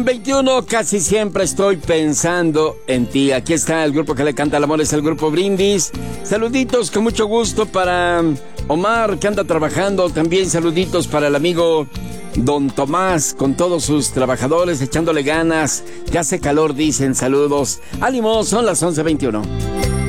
21, casi siempre estoy pensando en ti. Aquí está el grupo que le canta el amor, es el grupo Brindis. Saluditos con mucho gusto para Omar, que anda trabajando. También saluditos para el amigo Don Tomás, con todos sus trabajadores, echándole ganas. Ya hace calor, dicen. Saludos. Ánimo, son las 11:21.